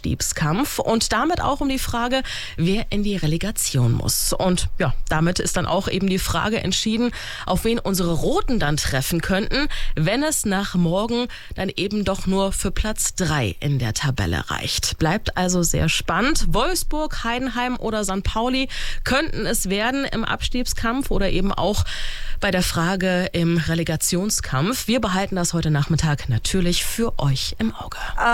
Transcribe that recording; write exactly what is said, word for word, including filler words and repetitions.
Abstiegskampf und damit auch um die Frage, wer in die Relegation muss. Und ja, damit ist dann auch eben die Frage entschieden, auf wen unsere Roten dann treffen könnten, wenn es nach morgen dann eben doch nur für Platz drei in der Tabelle reicht. Bleibt also sehr spannend. Wolfsburg, Heidenheim oder Sankt Pauli könnten es werden im Abstiegskampf oder eben auch bei der Frage im Relegationskampf. Wir behalten das heute Nachmittag natürlich für euch im Auge.